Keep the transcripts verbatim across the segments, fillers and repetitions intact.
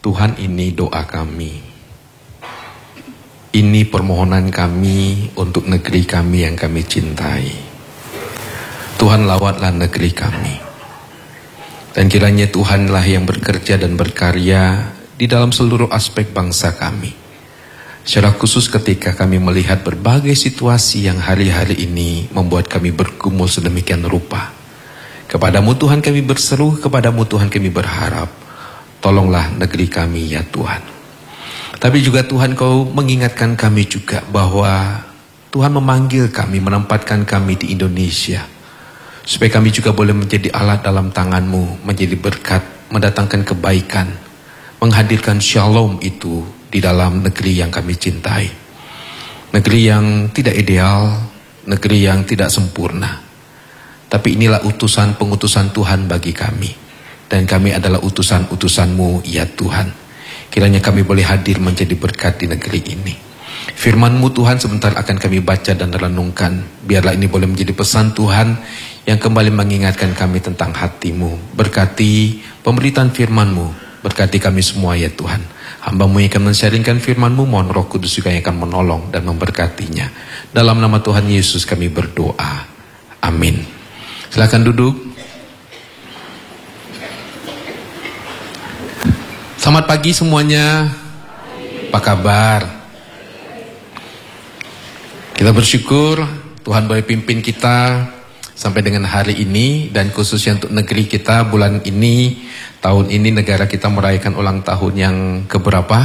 Tuhan, ini doa kami. Ini permohonan kami untuk negeri kami yang kami cintai. Tuhan, lawatlah negeri kami. Dan kiranya Tuhanlah yang bekerja dan berkarya di dalam seluruh aspek bangsa kami. Secara khusus ketika kami melihat berbagai situasi yang hari-hari ini membuat kami bergumul sedemikian rupa. Kepadamu Tuhan kami berseru, kepadamu Tuhan kami berharap. Tolonglah negeri kami ya Tuhan. Tapi juga Tuhan, Kau mengingatkan kami juga bahwa Tuhan memanggil kami, menempatkan kami di Indonesia. Supaya kami juga boleh menjadi alat dalam tangan-Mu, menjadi berkat, mendatangkan kebaikan, menghadirkan shalom itu di dalam negeri yang kami cintai. Negeri yang tidak ideal, negeri yang tidak sempurna. Tapi inilah utusan pengutusan Tuhan bagi kami. Dan kami adalah utusan-utusan-Mu ya Tuhan. Kiranya kami boleh hadir menjadi berkat di negeri ini. Firman-Mu Tuhan sebentar akan kami baca dan renungkan. Biarlah ini boleh menjadi pesan Tuhan yang kembali mengingatkan kami tentang hati-Mu. Berkati pemberitaan firman-Mu. Berkati kami semua ya Tuhan. Hamba-Mu yang akan men-sharingkan firman-Mu, mohon Roh Kudus juga yang akan menolong dan memberkatinya. Dalam nama Tuhan Yesus kami berdoa. Amin. Silakan duduk. Selamat pagi semuanya. Apa kabar? Kita bersyukur Tuhan boleh pimpin kita sampai dengan hari ini, dan khususnya untuk negeri kita bulan ini, tahun ini negara kita merayakan ulang tahun yang keberapa?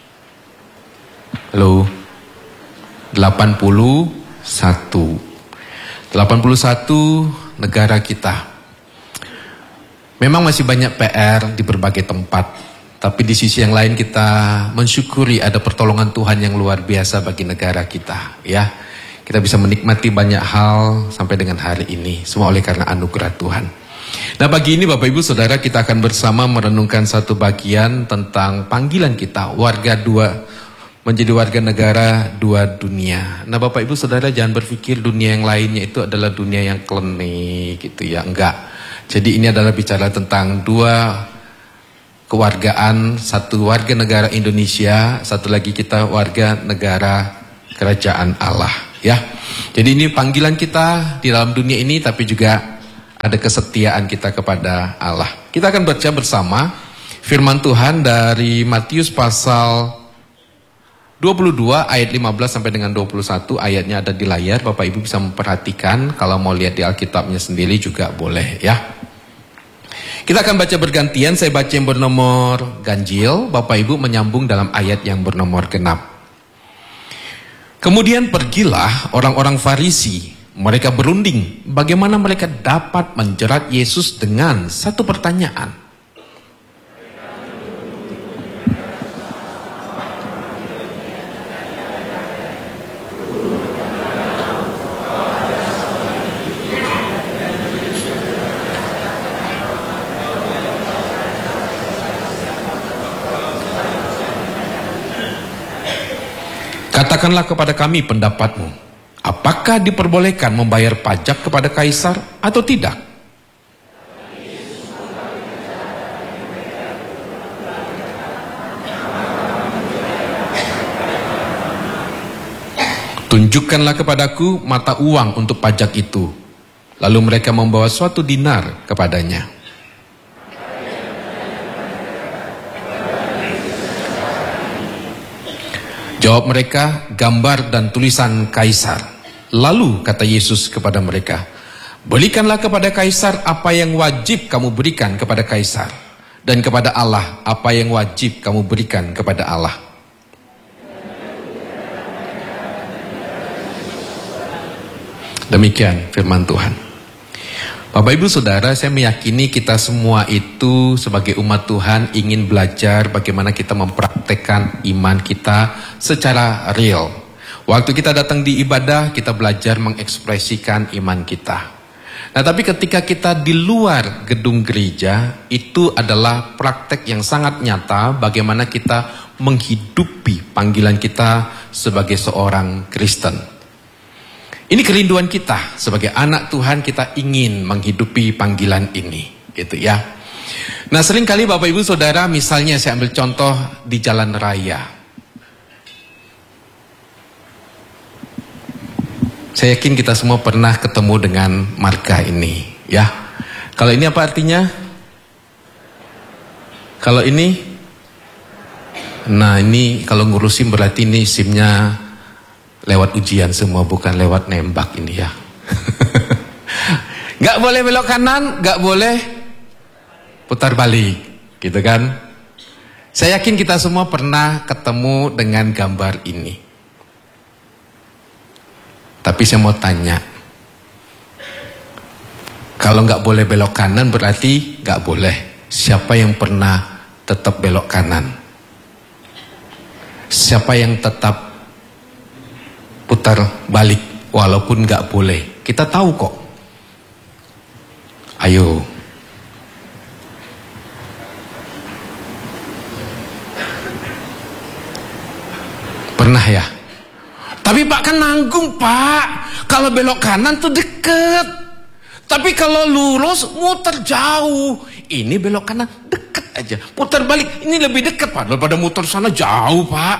Halo? delapan puluh satu. delapan puluh satu negara kita. Memang masih banyak P R di berbagai tempat. Tapi di sisi yang lain kita mensyukuri ada pertolongan Tuhan yang luar biasa bagi negara kita, ya. Kita bisa menikmati banyak hal sampai dengan hari ini, semua oleh karena anugerah Tuhan. Nah, pagi ini Bapak Ibu Saudara kita akan bersama merenungkan satu bagian tentang panggilan kita, warga dua, menjadi warga negara dua dunia. Nah, Bapak Ibu Saudara jangan berpikir dunia yang lainnya itu adalah dunia yang klinik gitu ya, enggak. Jadi ini adalah bicara tentang dua kewargaan, satu warga negara Indonesia, satu lagi kita warga negara kerajaan Allah, ya. Jadi ini panggilan kita di dalam dunia ini, tapi juga ada kesetiaan kita kepada Allah. Kita akan baca bersama firman Tuhan dari Matius pasal dua puluh dua ayat lima belas sampai dengan dua puluh satu, ayatnya ada di layar. Bapak Ibu bisa memperhatikan, kalau mau lihat di Alkitabnya sendiri juga boleh, ya. Kita akan baca bergantian, saya baca yang bernomor ganjil, Bapak Ibu menyambung dalam ayat yang bernomor genap. Kemudian pergilah orang-orang Farisi, mereka berunding bagaimana mereka dapat menjerat Yesus dengan satu pertanyaan. Katakanlah kepada kami pendapatmu, apakah diperbolehkan membayar pajak kepada kaisar atau tidak? Tunjukkanlah kepadaku mata uang untuk pajak itu. Lalu mereka membawa suatu dinar kepadanya. Jawab mereka, gambar dan tulisan kaisar. Lalu kata Yesus kepada mereka, berikanlah kepada kaisar apa yang wajib kamu berikan kepada kaisar, dan kepada Allah apa yang wajib kamu berikan kepada Allah. Demikian firman Tuhan. Bapak Ibu Saudara, saya meyakini kita semua itu sebagai umat Tuhan ingin belajar bagaimana kita mempraktekkan iman kita secara real. Waktu kita datang di ibadah, kita belajar mengekspresikan iman kita. Nah, tapi ketika kita di luar gedung gereja, itu adalah praktek yang sangat nyata bagaimana kita menghidupi panggilan kita sebagai seorang Kristen. Ini kerinduan kita sebagai anak Tuhan, kita ingin menghidupi panggilan ini, gitu ya. Nah, seringkali Bapak Ibu Saudara, misalnya saya ambil contoh di jalan raya. Saya yakin kita semua pernah ketemu dengan marga ini, ya. Kalau ini apa artinya? Kalau ini, nah ini kalau ngurusin berarti ini SIM-nya lewat ujian semua, bukan lewat nembak ini ya. Gak boleh belok kanan, gak boleh putar balik, gitu kan? Saya yakin kita semua pernah ketemu dengan gambar ini. Tapi saya mau tanya, kalau nggak boleh belok kanan berarti nggak boleh. Siapa yang pernah tetap belok kanan? Siapa yang tetap putar balik walaupun nggak boleh? Kita tahu kok. Ayo. Pernah ya? Tapi Pak kan nanggung Pak. Kalau belok kanan tuh deket. Tapi kalau lurus muter jauh. Ini belok kanan deket aja. Putar balik ini lebih dekat Pak daripada muter sana jauh Pak.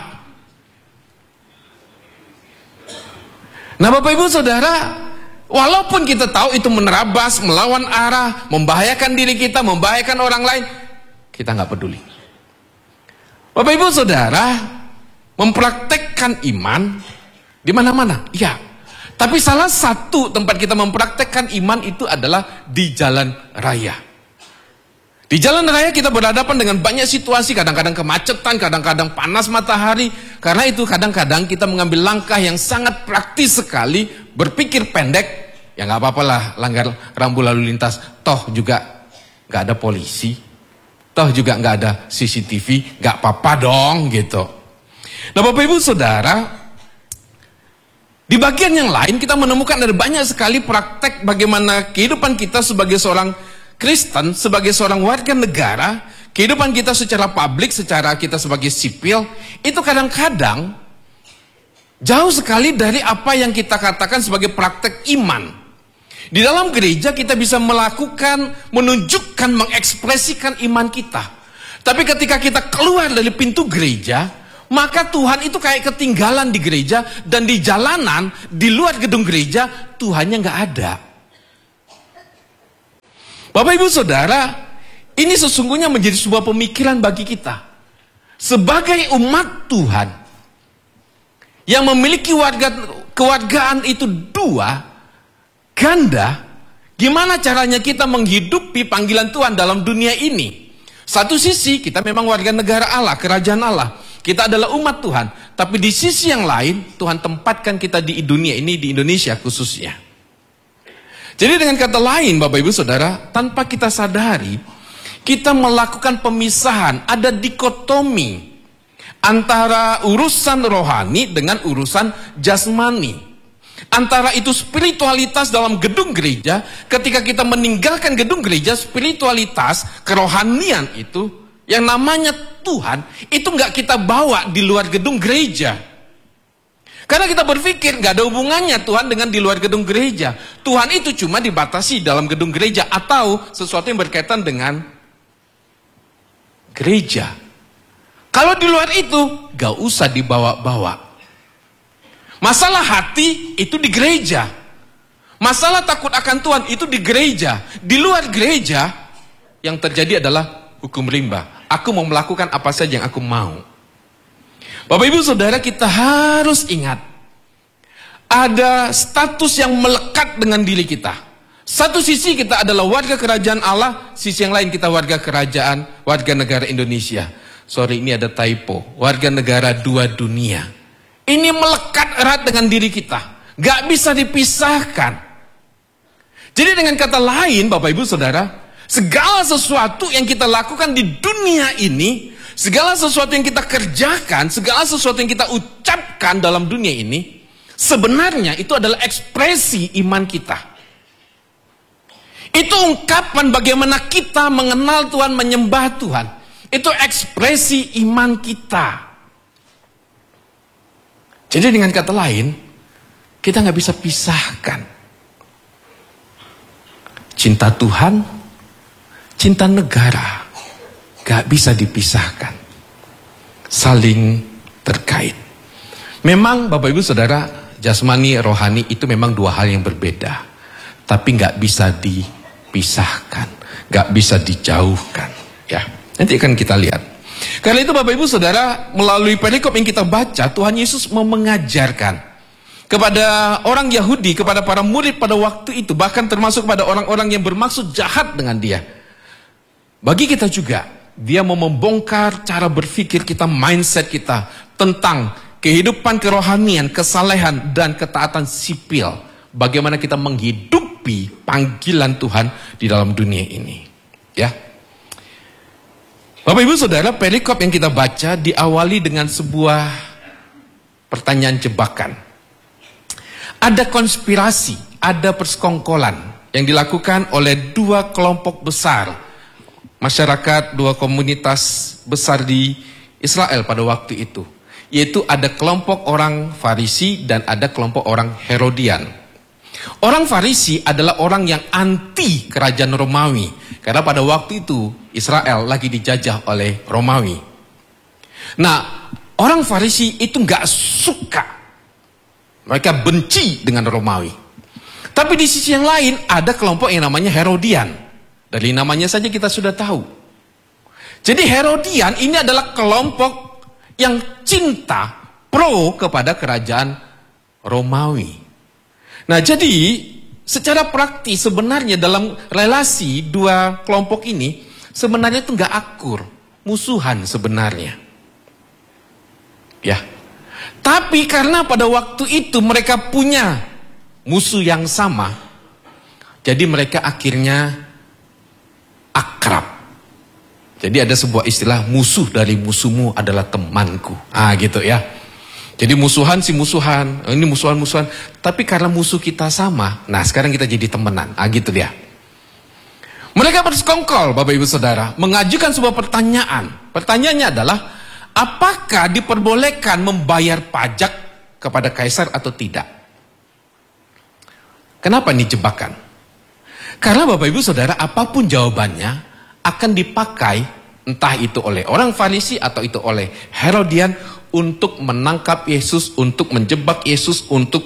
Nah Bapak Ibu Saudara, walaupun kita tahu itu menerabas, melawan arah, membahayakan diri kita, membahayakan orang lain, kita nggak peduli. Bapak Ibu Saudara, mempraktekkan iman di mana-mana, iya. Tapi salah satu tempat kita mempraktekkan iman itu adalah di jalan raya. Di jalan raya kita berhadapan dengan banyak situasi, kadang-kadang kemacetan, kadang-kadang panas matahari. Karena itu kadang-kadang kita mengambil langkah yang sangat praktis sekali, berpikir pendek, ya nggak apa-apa lah langgar rambu lalu lintas, toh juga nggak ada polisi, toh juga nggak ada C C T V, nggak apa-apa dong gitu. Nah Bapak Ibu Saudara, di bagian yang lain kita menemukan ada banyak sekali praktek bagaimana kehidupan kita sebagai seorang Kristen, sebagai seorang warga negara, kehidupan kita secara publik, secara kita sebagai sipil, itu kadang-kadang jauh sekali dari apa yang kita katakan sebagai praktek iman. Di dalam gereja kita bisa melakukan, menunjukkan, mengekspresikan iman kita. Tapi ketika kita keluar dari pintu gereja, maka Tuhan itu kayak ketinggalan di gereja, dan di jalanan, di luar gedung gereja, Tuhannya nggak ada. Bapak Ibu Saudara, ini sesungguhnya menjadi sebuah pemikiran bagi kita. Sebagai umat Tuhan, yang memiliki warga, kewargaan itu dua, ganda, gimana caranya kita menghidupi panggilan Tuhan dalam dunia ini? Satu sisi, kita memang warga negara Allah, kerajaan Allah. Kita adalah umat Tuhan, tapi di sisi yang lain Tuhan tempatkan kita di dunia ini, di Indonesia khususnya. Jadi dengan kata lain Bapak Ibu Saudara, tanpa kita sadari, kita melakukan pemisahan, ada dikotomi antara urusan rohani dengan urusan jasmani. Antara itu spiritualitas dalam gedung gereja, ketika kita meninggalkan gedung gereja, spiritualitas, kerohanian itu, yang namanya Tuhan, itu nggak kita bawa di luar gedung gereja. Karena kita berpikir nggak ada hubungannya Tuhan dengan di luar gedung gereja. Tuhan itu cuma dibatasi dalam gedung gereja atau sesuatu yang berkaitan dengan gereja. Kalau di luar itu nggak usah dibawa-bawa. Masalah hati itu di gereja. Masalah takut akan Tuhan itu di gereja. Di luar gereja yang terjadi adalah hukum rimba. Aku mau melakukan apa saja yang aku mau. Bapak Ibu Saudara, kita harus ingat, ada status yang melekat dengan diri kita. Satu sisi kita adalah warga kerajaan Allah, sisi yang lain kita warga kerajaan, warga negara Indonesia. Sorry, ini ada typo, warga negara dua dunia. Ini melekat erat dengan diri kita, gak bisa dipisahkan. Jadi dengan kata lain Bapak Ibu Saudara, segala sesuatu yang kita lakukan di dunia ini, segala sesuatu yang kita kerjakan, segala sesuatu yang kita ucapkan dalam dunia ini, sebenarnya itu adalah ekspresi iman kita. Itu ungkapan bagaimana kita mengenal Tuhan, menyembah Tuhan. Itu ekspresi iman kita. Jadi dengan kata lain, kita nggak bisa pisahkan cinta Tuhan, cinta negara. Gak bisa dipisahkan. Saling terkait. Memang Bapak Ibu Saudara, jasmani, rohani itu memang dua hal yang berbeda. Tapi gak bisa dipisahkan. Gak bisa dijauhkan. Ya, nanti akan kita lihat. Karena itu Bapak Ibu Saudara, melalui perikop yang kita baca, Tuhan Yesus mau mengajarkan kepada orang Yahudi, kepada para murid pada waktu itu, bahkan termasuk kepada orang-orang yang bermaksud jahat dengan dia. Bagi kita juga, dia mau membongkar cara berpikir kita, mindset kita tentang kehidupan kerohanian, kesalehan, dan ketaatan sipil. Bagaimana kita menghidupi panggilan Tuhan di dalam dunia ini. Ya, Bapak Ibu Saudara, perikop yang kita baca diawali dengan sebuah pertanyaan jebakan. Ada konspirasi, ada persekongkolan yang dilakukan oleh dua kelompok besar masyarakat, dua komunitas besar di Israel pada waktu itu. Yaitu ada kelompok orang Farisi dan ada kelompok orang Herodian. Orang Farisi adalah orang yang anti kerajaan Romawi. Karena pada waktu itu Israel lagi dijajah oleh Romawi. Nah, orang Farisi itu gak suka. Mereka benci dengan Romawi. Tapi di sisi yang lain ada kelompok yang namanya Herodian. Dari namanya saja kita sudah tahu. Jadi Herodian ini adalah kelompok yang cinta pro kepada kerajaan Romawi. Nah, jadi secara praktis sebenarnya dalam relasi dua kelompok ini sebenarnya itu nggak akur, musuhan sebenarnya. Ya. Tapi karena pada waktu itu mereka punya musuh yang sama, jadi mereka akhirnya akrab. Jadi ada sebuah istilah, musuh dari musuhmu adalah temanku. Ah gitu ya. Jadi musuhan si musuhan, ini musuhan-musuhan. Tapi karena musuh kita sama, nah sekarang kita jadi temenan. Ah gitu dia. Mereka bersekongkol, Bapak Ibu Saudara, mengajukan sebuah pertanyaan. Pertanyaannya adalah, apakah diperbolehkan membayar pajak kepada kaisar atau tidak? Kenapa ini jebakan? Karena Bapak Ibu Saudara, apapun jawabannya akan dipakai entah itu oleh orang Farisi atau itu oleh Herodian untuk menangkap Yesus, untuk menjebak Yesus, untuk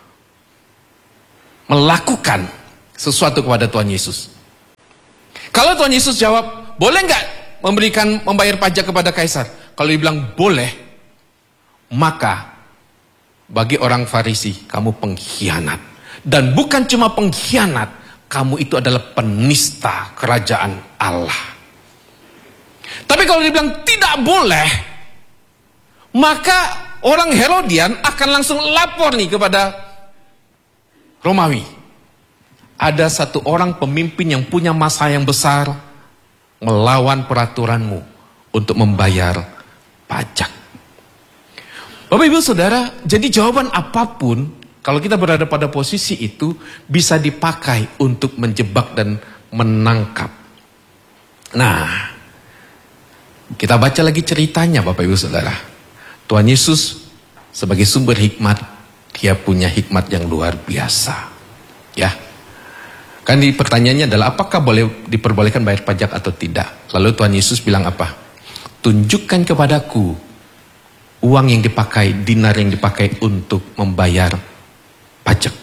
melakukan sesuatu kepada Tuhan Yesus. Kalau Tuhan Yesus jawab, boleh nggak memberikan membayar pajak kepada kaisar? Kalau dibilang boleh, maka bagi orang Farisi kamu pengkhianat. Dan bukan cuma pengkhianat, kamu itu adalah penista kerajaan Allah. Tapi kalau dibilang tidak boleh, maka orang Herodian akan langsung lapor nih kepada Romawi. Ada satu orang pemimpin yang punya massa yang besar melawan peraturanmu untuk membayar pajak. Bapak Ibu Saudara, jadi jawaban apapun kalau kita berada pada posisi itu bisa dipakai untuk menjebak dan menangkap. Nah, kita baca lagi ceritanya Bapak Ibu Saudara. Tuhan Yesus sebagai sumber hikmat, dia punya hikmat yang luar biasa. Ya. Kan di pertanyaannya adalah apakah boleh diperbolehkan bayar pajak atau tidak? Lalu Tuhan Yesus bilang apa? Tunjukkan kepadaku uang yang dipakai, dinar yang dipakai untuk membayar pajak.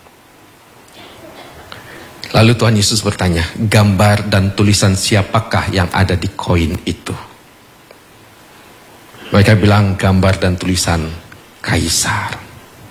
Lalu Tuhan Yesus bertanya, gambar dan tulisan siapakah yang ada di koin itu? Mereka bilang gambar dan tulisan kaisar.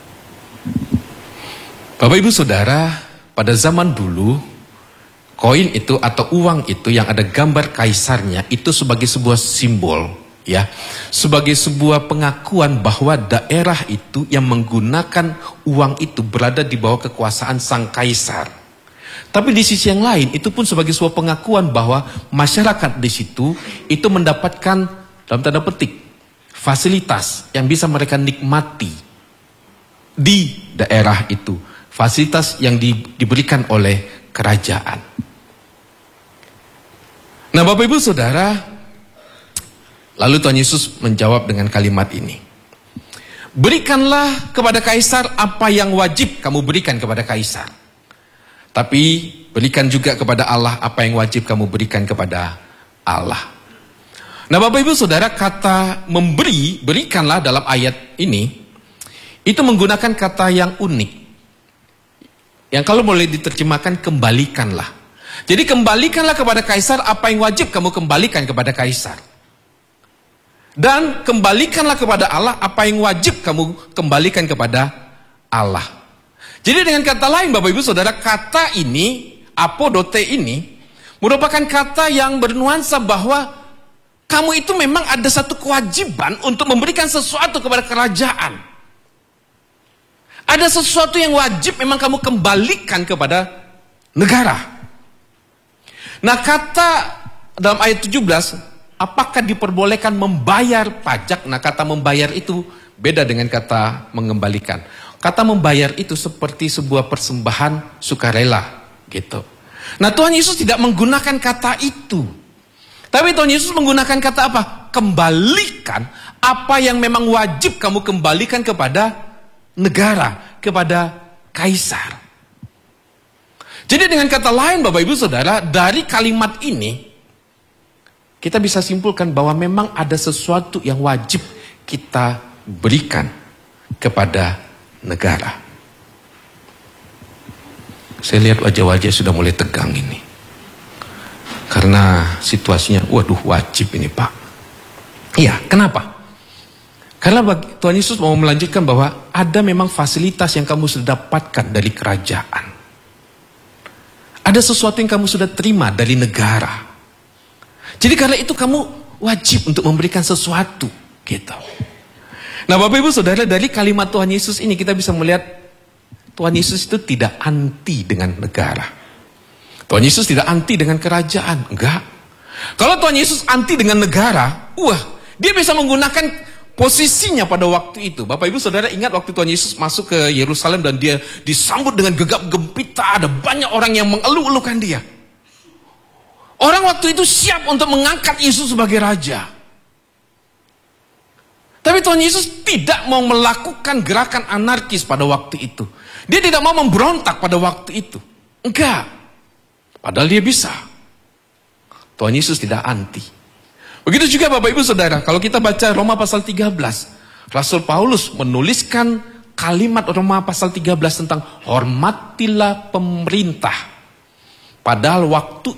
Bapak Ibu Saudara, pada zaman dulu koin itu atau uang itu yang ada gambar kaisarnya itu sebagai sebuah simbol, ya, sebagai sebuah pengakuan bahwa daerah itu yang menggunakan uang itu berada di bawah kekuasaan sang kaisar. Tapi di sisi yang lain itu pun sebagai sebuah pengakuan bahwa masyarakat di situ itu mendapatkan dalam tanda petik fasilitas yang bisa mereka nikmati di daerah itu, fasilitas yang di, diberikan oleh kerajaan. Nah Bapak Ibu Saudara, lalu Tuhan Yesus menjawab dengan kalimat ini. Berikanlah kepada kaisar apa yang wajib kamu berikan kepada kaisar. Tapi berikan juga kepada Allah apa yang wajib kamu berikan kepada Allah. Nah Bapak Ibu Saudara, kata memberi, berikanlah dalam ayat ini, itu menggunakan kata yang unik. Yang kalau boleh diterjemahkan, kembalikanlah. Jadi kembalikanlah kepada kaisar apa yang wajib kamu kembalikan kepada kaisar. Dan kembalikanlah kepada Allah apa yang wajib kamu kembalikan kepada Allah. Jadi dengan kata lain Bapak Ibu Saudara, kata ini, apodote ini, merupakan kata yang bernuansa bahwa kamu itu memang ada satu kewajiban untuk memberikan sesuatu kepada kerajaan. Ada sesuatu yang wajib memang kamu kembalikan kepada negara. Nah kata dalam ayat tujuh belas, apakah diperbolehkan membayar pajak? Nah kata membayar itu beda dengan kata mengembalikan. Kata membayar itu seperti sebuah persembahan sukarela gitu. Nah Tuhan Yesus tidak menggunakan kata itu. Tapi Tuhan Yesus menggunakan kata apa? Kembalikan apa yang memang wajib kamu kembalikan kepada negara, kepada kaisar. Jadi dengan kata lain Bapak Ibu Saudara, dari kalimat ini kita bisa simpulkan bahwa memang ada sesuatu yang wajib kita berikan kepada negara. Saya lihat wajah-wajah sudah mulai tegang ini. Karena situasinya, waduh wajib ini Pak. Iya, kenapa? Karena Tuhan Yesus mau melanjutkan bahwa ada memang fasilitas yang kamu sudah dapatkan dari kerajaan. Ada sesuatu yang kamu sudah terima dari negara. Jadi karena itu kamu wajib untuk memberikan sesuatu gitu. Nah Bapak Ibu Saudara, dari kalimat Tuhan Yesus ini kita bisa melihat Tuhan Yesus itu tidak anti dengan negara. Tuhan Yesus tidak anti dengan kerajaan, enggak. Kalau Tuhan Yesus anti dengan negara, wah, dia bisa menggunakan posisinya pada waktu itu. Bapak Ibu Saudara ingat waktu Tuhan Yesus masuk ke Yerusalem dan dia disambut dengan gegap gempita, ada banyak orang yang mengeluh-elukan dia. Orang waktu itu siap untuk mengangkat Yesus sebagai raja. Tapi Tuhan Yesus tidak mau melakukan gerakan anarkis pada waktu itu. Dia tidak mau memberontak pada waktu itu. Enggak. Padahal dia bisa. Tuhan Yesus tidak anti. Begitu juga Bapak Ibu Saudara, kalau kita baca Roma pasal tiga belas, Rasul Paulus menuliskan kalimat Roma pasal tiga belas tentang hormatilah pemerintah. Padahal waktu